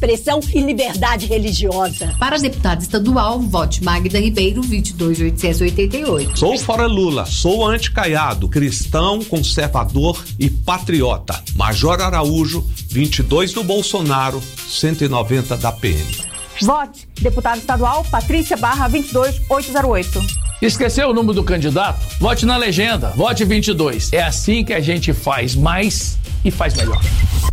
expressão e liberdade religiosa. Para deputada estadual, vote Magda Ribeiro, 22.888. Sou fora Lula, sou anti-Caiado, cristão, conservador e patriota. Major Araújo, 22 do Bolsonaro, 190 da PM. Vote deputada estadual Patrícia Barra, 22808. Esqueceu o número do candidato? Vote na legenda, vote 22. É assim que a gente faz mais e faz melhor.